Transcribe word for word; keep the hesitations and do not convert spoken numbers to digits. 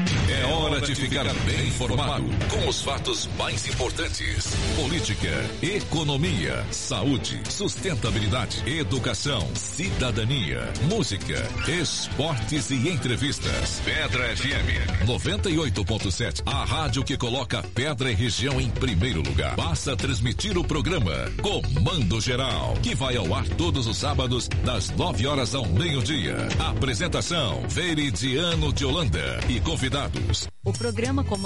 É hora de ficar bem informado com os fatos mais importantes: política, economia, saúde, sustentabilidade, educação, cidadania, música, esportes e entrevistas. Pedra F M noventa e oito ponto sete, a rádio que coloca Pedra e região em primeiro lugar. Passa a transmitir o programa Comando Geral, que vai ao ar todos os sábados das nove horas ao meio-dia. Apresentação: Veridiano de Holanda e convidados. O programa Comando